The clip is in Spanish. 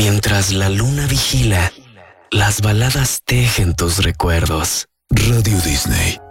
Mientras la luna vigila, las baladas tejen tus recuerdos. Radio Disney.